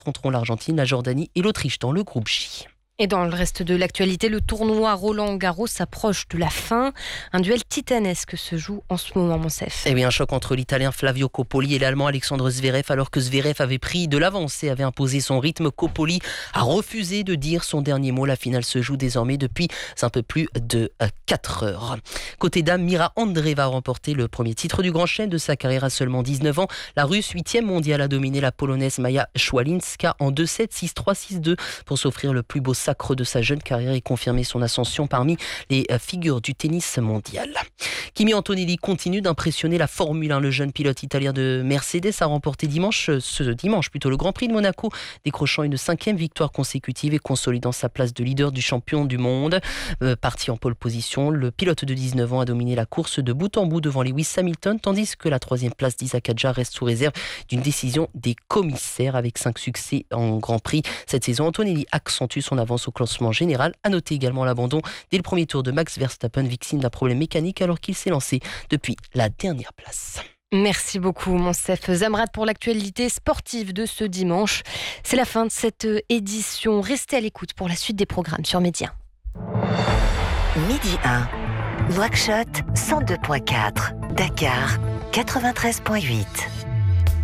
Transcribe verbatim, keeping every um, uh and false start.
affronteront l'Argentine, la Jordanie et l'Autriche dans le groupe J. Et dans le reste de l'actualité, le tournoi Roland-Garros s'approche de la fin. Un duel titanesque se joue en ce moment, Monsef. Eh bien, un choc entre l'Italien Flavio Coppoli et l'Allemand Alexandre Zverev. Alors que Zverev avait pris de l'avance et avait imposé son rythme, Coppoli a refusé de dire son dernier mot. La finale se joue désormais depuis un peu plus de quatre heures. Côté dames, Mira Andreeva a remporté le premier titre du Grand Chelem de sa carrière à seulement dix-neuf ans. La Russe, huitième mondiale, a dominé la Polonaise Maja Szwalinska en deux sept, six trois, six deux pour s'offrir le plus beau sacre de sa jeune carrière et confirmer son ascension parmi les figures du tennis mondial. Kimi Antonelli continue d'impressionner la Formule un. Le jeune pilote italien de Mercedes a remporté dimanche, ce dimanche plutôt le Grand Prix de Monaco, décrochant une cinquième victoire consécutive et consolidant sa place de leader du champion du monde. Euh, parti en pole position, le pilote de dix-neuf ans a dominé la course de bout en bout devant Lewis Hamilton, tandis que la troisième place d'Isaac Hadjar reste sous réserve d'une décision des commissaires. Avec cinq succès en Grand Prix cette saison, Antonelli accentue son avance au classement général. À noter également l'abandon dès le premier tour de Max Verstappen, victime d'un problème mécanique alors qu'il s'est lancé depuis la dernière place. Merci beaucoup, Monsef Zamrat, pour l'actualité sportive de ce dimanche. C'est la fin de cette édition. Restez à l'écoute pour la suite des programmes sur Média. Midi un, Nouakchott cent deux virgule quatre, Dakar quatre-vingt-treize virgule huit.